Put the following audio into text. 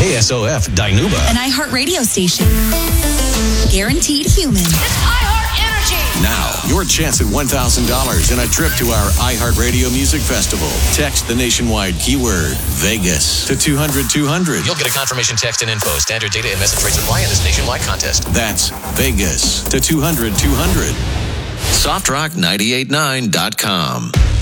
KSOF Dinuba. An iHeart radio station. Guaranteed human. It's iHeart Energy. Now, your chance at $1,000 and a trip to our iHeartRadio Music Festival. Text the nationwide keyword Vegas to 200-200. You'll get a confirmation text and info. Standard data and message rates apply in this nationwide contest. That's Vegas to 200-200. SoftRock989.com.